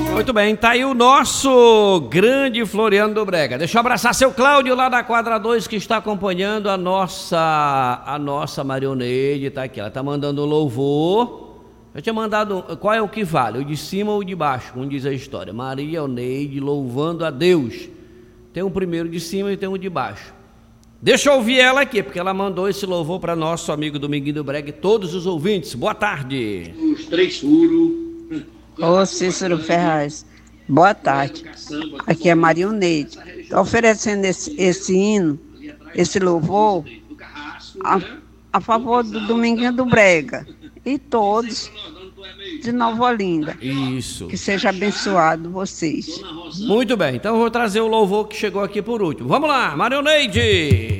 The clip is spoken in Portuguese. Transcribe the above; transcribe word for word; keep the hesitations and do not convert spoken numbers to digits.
Muito bem, tá aí o nosso grande Floriano do Brega. Deixa eu abraçar seu Cláudio lá da quadra dois que está acompanhando a nossa a nossa Marioneide, tá aqui. Ela tá mandando louvor. Eu tinha mandado, qual é o que vale? O de cima ou o de baixo? Como diz a história. Maria Oneide louvando a Deus. Tem um primeiro de cima e tem um de baixo. Deixa eu ouvir ela aqui, porque ela mandou esse louvor para nosso amigo Dominguinho do Brega e todos os ouvintes. Boa tarde. Os três furos. Ô Cícero Ferraz, boa tarde. Aqui é Marioneide. Estou oferecendo esse, esse hino, esse louvor, a, a favor do Dominguinho do Brega e todos de Nova Olinda. Isso. Que seja abençoado vocês. Muito bem, então eu vou trazer o louvor que chegou aqui por último. Vamos lá, Marioneide.